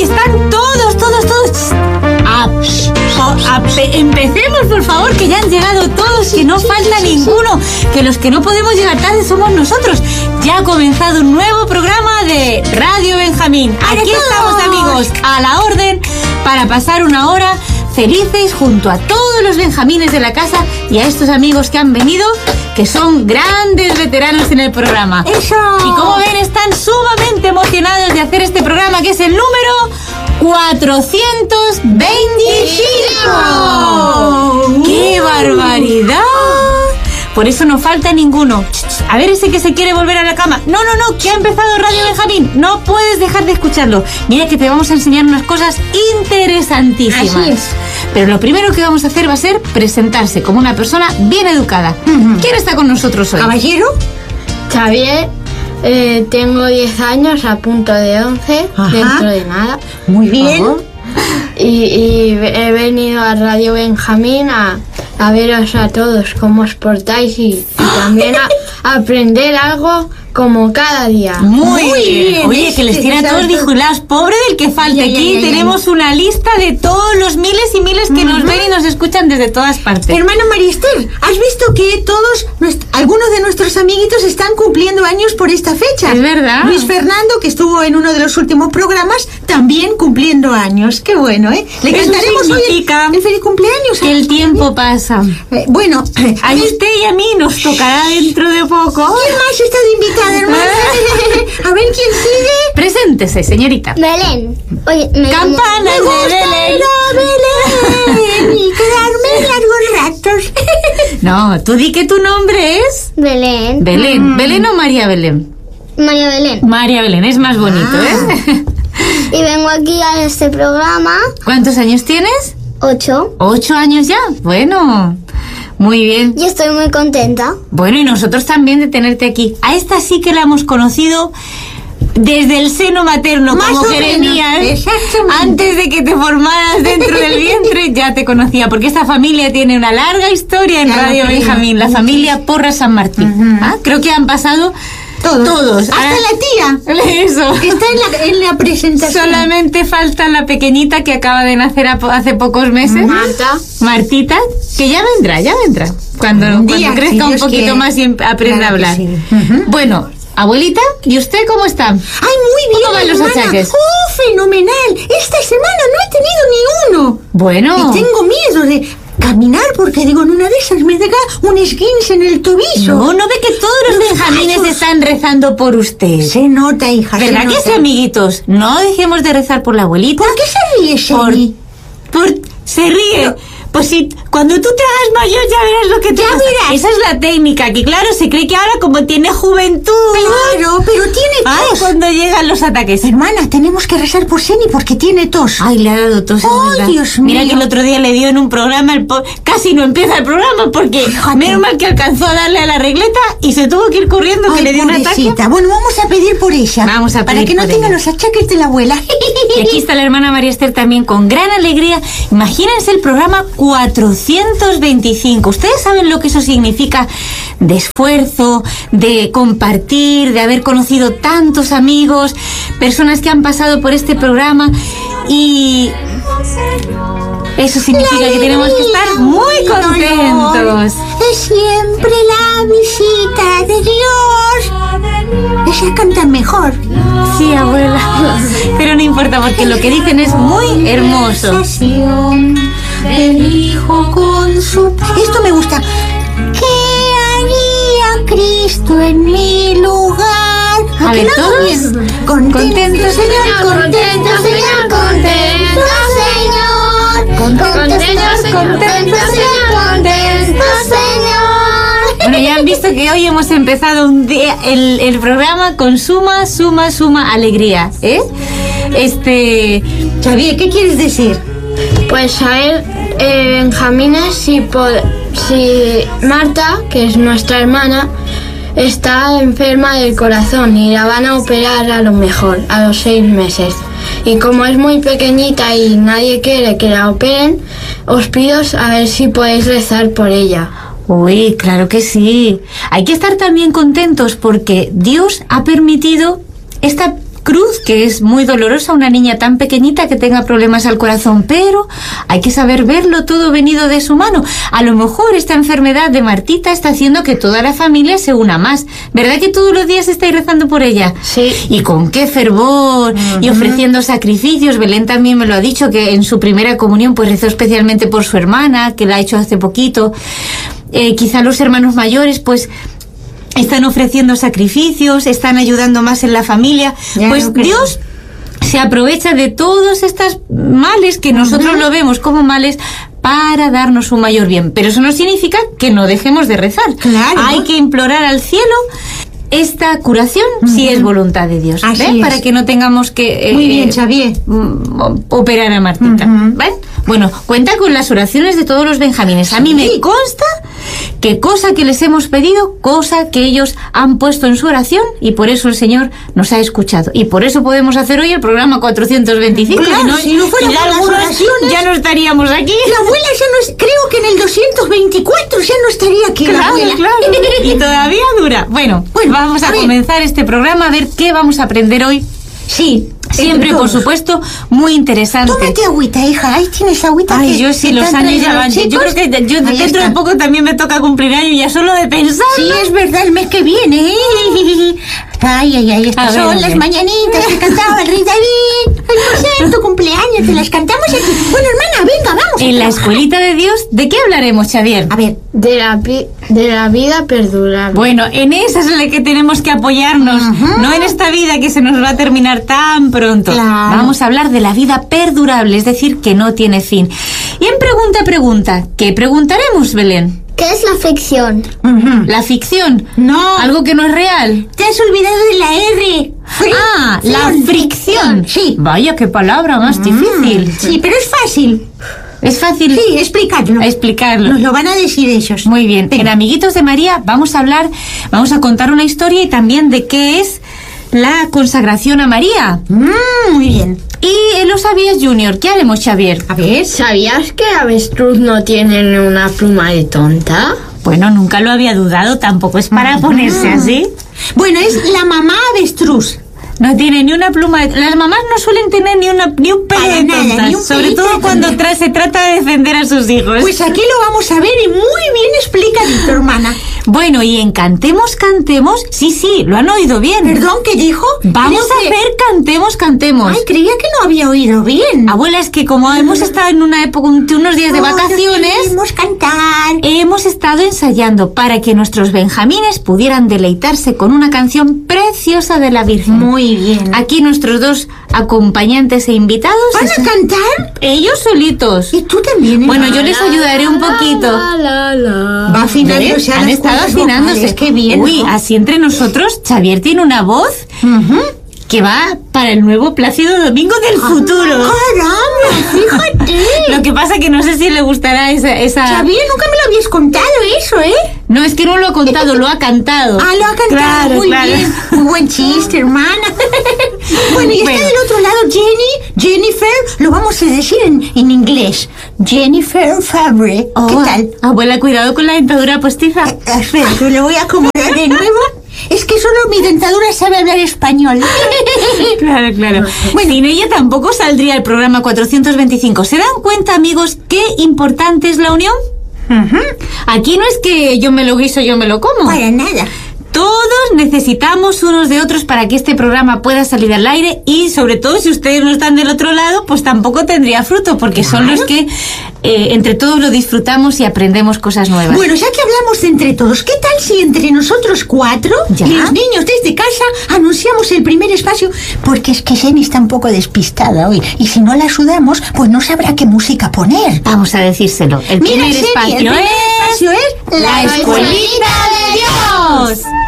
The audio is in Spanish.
están todos. Empecemos, por favor, que ya han llegado todos, que no falta ninguno, que los que no podemos llegar tarde somos nosotros. Ya ha comenzado un nuevo programa de Radio Benjamín. Aquí estamos, amigos, a la orden para pasar una hora felices junto a todos los benjamines de la casa y a estos amigos que han venido, que son grandes veteranos en el programa. ¡Eso! Y como ven, están sumamente emocionados de hacer este programa, que es el número 425. ¡Qué barbaridad! Por eso no falta ninguno. A ver, ese que se quiere volver a la cama. No, que ha empezado Radio Benjamín. No puedes dejar de escucharlo. Mira que te vamos a enseñar unas cosas interesantísimas. Así es. Pero lo primero que vamos a hacer va a ser presentarse como una persona bien educada. ¿Quién está con nosotros hoy? ¿Caballero? Xavier, tengo 10 años, a punto de 11, dentro de nada. Muy bien. Y he venido a Radio Benjamín a veros a todos cómo os portáis y también a aprender algo como cada día. Muy bien. Oye, que les tiene a todos vigilados. Pobre del que falte. Aquí tenemos una lista de todos los miles y miles que nos ven y nos escuchan desde todas partes. Hermano Marister, ¿has visto que algunos de nuestros amiguitos están cumpliendo años por esta fecha? Es verdad. Luis Fernando, que estuvo en uno de los últimos programas, también cumpliendo años. Qué bueno, ¿eh? Le Eso cantaremos hoy significa el feliz cumpleaños. que el tiempo pasa. Bueno, A usted y a mí nos tocará dentro de poco. ¿quién más está de invitada, hermana? A ver quién sigue. Preséntese, señorita. Belén. Oye, Campanas de Belén. Belén y quedarme largos ratos. No, tú di que tu nombre es Belén. Belén. ¿Belén o María Belén? María Belén. María Belén, es más bonito, ¿eh? Y vengo aquí a este programa. ¿Cuántos años tienes? 8. 8 años ya. Bueno, muy bien. Y estoy muy contenta. Bueno, y nosotros también de tenerte aquí. A esta sí que la hemos conocido desde el seno materno, Más como o Jeremías. menos, exactamente. Antes de que te formaras dentro del vientre, ya te conocía, porque esta familia tiene una larga historia en Claro, Radio sí. Benjamín, la familia Porra San Martín. Creo que han pasado todos. Hasta la tía. Eso. Está en la presentación. Solamente falta la pequeñita que acaba de nacer hace pocos meses. Martita, que ya vendrá. Cuando día, crezca si un Dios poquito quiere. más y aprenda Claro a que hablar. sí. Bueno, abuelita, ¿y usted cómo está? ¡Ay, muy bien, ¿Cómo van los hermana! achaques? ¡Oh, fenomenal! Esta semana no he tenido ni uno. Bueno. Y tengo miedo de caminar porque, digo, en una de esas me da un esguince en el tobillo. No ve que todos los benjamines Ay, están rezando por usted. Se nota, hija, se ¿Verdad que nota. sí, amiguitos? No dejemos de rezar por la abuelita. ¿Por qué se ríe, Shelly? Se ríe. Pues si cuando tú te hagas mayor ya verás lo que te pasa. Esa es la técnica, que claro, se cree que ahora como tiene juventud. Claro, pero tiene Ay, tos. cuando llegan los ataques. Hermana, tenemos que rezar por Seni porque tiene tos. Ay, le ha dado tos, es Ay, verdad. Dios Mira mío. que el otro día le dio en un programa, casi no empieza el programa porque Fíjate. menos mal que alcanzó a darle a la regleta y se tuvo que ir corriendo, que Ay, le dio un ataque. pobrecita. Bueno, vamos a pedir por ella. Vamos a para pedir que no por tenga ella. los achaques de la abuela. Y aquí está la hermana María Esther también con gran alegría. Imagínense el programa 425. Ustedes saben lo que eso significa de esfuerzo, de compartir, de haber conocido tantos amigos, personas que han pasado por este programa y eso significa que tenemos que estar muy contentos. Es siempre la visita de Dios. Ella canta mejor. Sí, abuela. Pero no importa porque lo que dicen es muy hermoso. El Hijo con su... Esto me gusta. ¿Qué haría Cristo en mi lugar? A ver, ¿No? todos. Bien. Contento, Señor, contento, Señor, contento, Señor. Contento, Señor. Bueno, ya han visto que hoy hemos empezado un día el programa con suma alegría, ¿eh? Xavier, ¿qué quieres decir? Pues a ver, benjamines, si Marta, que es nuestra hermana, está enferma del corazón y la van a operar a lo mejor a los 6 meses. Y como es muy pequeñita y nadie quiere que la operen, os pido a ver si podéis rezar por ella. Uy, claro que sí. Hay que estar también contentos porque Dios ha permitido esta cruz, que es muy dolorosa, una niña tan pequeñita que tenga problemas al corazón, pero hay que saber verlo todo venido de su mano. A lo mejor esta enfermedad de Martita está haciendo que toda la familia se una más. ¿Verdad que todos los días estáis rezando por ella? Sí. Y con qué fervor, y ofreciendo sacrificios. Belén también me lo ha dicho, que en su primera comunión pues rezó especialmente por su hermana, que la ha hecho hace poquito. Quizá los hermanos mayores pues están ofreciendo sacrificios, están ayudando más en la familia. Ya, pues no creo. Dios se aprovecha de todos estos males que nosotros lo vemos como males para darnos un mayor bien. Pero eso no significa que no dejemos de rezar. Claro. Hay que implorar al cielo esta curación si es voluntad de Dios. Así ¿ves? es. Para que no tengamos que Muy bien, Xavier. operar a Martita. ¿Ves? Bueno, cuenta con las oraciones de todos los benjamines. A mí me consta que cosa que les hemos pedido, cosa que ellos han puesto en su oración, y por eso el Señor nos ha escuchado. Y por eso podemos hacer hoy el programa 425. Claro, si no fuera ya por las algunos oraciones, ya no estaríamos aquí. La abuela ya no es, creo que en el 224 ya no estaría aquí la Claro, abuela. claro. Y todavía dura. Bueno, vamos a ver. comenzar este programa a ver qué vamos a aprender hoy. Sí. Siempre, por todos. supuesto, muy interesante. Tómate agüita, hija. Ahí tienes agüita. Ay, que- yo sí, que los te han años ya traído van. los Yo chicos. creo que Ahí dentro está. de poco también me toca cumplir años, ya solo de pensar. Sí, es verdad, el mes que viene. Ay, ay, ay. Estas A ver, son a las ver. mañanitas que cantaba el rey David. Ay, por ser tu cumpleaños, te las cantamos aquí. Bueno, hermana, venga, vamos. En la escuelita de Dios, ¿de qué hablaremos, Xavier? A ver, De la vida perdurable. Bueno, en esa es en la que tenemos que apoyarnos, no en esta vida que se nos va a terminar tan pronto. Claro. Vamos a hablar de la vida perdurable, es decir, que no tiene fin. Y en pregunta, ¿qué preguntaremos, Belén? ¿Qué es la fricción? La ficción. No. Algo que no es real. te has olvidado de la R. Ah, la fricción. Sí. Vaya, qué palabra más difícil. Sí, pero es fácil. Es fácil Sí, explicarlo. explicarlo. Nos lo van a decir ellos. Muy bien. Venga. En Amiguitos de María vamos a contar una historia y también de qué es la consagración a María. Muy bien. Y lo sabías, Junior. ¿Qué haremos, Xavier? A ver. ¿Sabías que avestruz no tienen una pluma de tonta? Bueno, nunca lo había dudado. Tampoco es para ponerse así. Bueno, es la mamá avestruz. No tiene ni una pluma. Las mamás no suelen tener ni un pelo Para de nada, tontas. ni un Sobre pelito todo de cuando tonta. se trata de defender a sus hijos. Pues aquí lo vamos a ver y muy bien explicadito, hermana. Bueno, y en Cantemos, sí, lo han oído bien. Perdón, ¿qué dijo? Vamos Creo a que- hacer Cantemos. Ay, creía que no había oído bien. Abuela, es que como hemos estado en una época, unos días de Oh, vacaciones, queremos cantar. hemos estado ensayando para que nuestros benjamines pudieran deleitarse con una canción preciosa de la Virgen. Muy bien. Aquí nuestros dos acompañantes e invitados. ¿Van a cantar? Ellos solitos. Y tú también. Bueno, yo les ayudaré un poquito. Va afinando ¿Ves? ya Han las estado cuerdas afinándose. vocales, qué bien. Uy, ¿no? así entre nosotros, Xavier tiene una voz que va para el nuevo Plácido Domingo del futuro. ¡Caramba! Fíjate. Lo que pasa que no sé si le gustará esa... Xavier, nunca me lo habías contado eso, ¿eh? No, es que no lo ha contado, lo ha cantado. Ah, lo ha cantado. Claro, muy claro. bien. Muy buen chiste, hermana. Bueno, y Bueno. está del otro lado Jennifer, lo vamos a decir en inglés. Jennifer Fabre. Oh, ¿Qué tal? Abuela, cuidado con la dentadura postiza. Espera, que lo voy a acomodar de nuevo. Es que solo mi dentadura sabe hablar español. Claro, claro. Bueno, sin ella tampoco saldría el programa 425. ¿Se dan cuenta, amigos, qué importante es la unión? Aquí no es que yo me lo guiso, yo me lo como. Para nada. Todos necesitamos unos de otros para que este programa pueda salir al aire y sobre todo si ustedes no están del otro lado, pues tampoco tendría fruto porque son los que entre todos lo disfrutamos y aprendemos cosas nuevas. Bueno, ya que hablamos de entre todos, ¿qué tal si entre nosotros cuatro ¿Ya? y los niños desde casa anunciamos el primer espacio? Porque es que Jenny está un poco despistada hoy y si no la ayudamos, pues no sabrá qué música poner. Vamos a decírselo. El Mira, primer Jenny, espacio el primer espacio es la escuelita de Dios.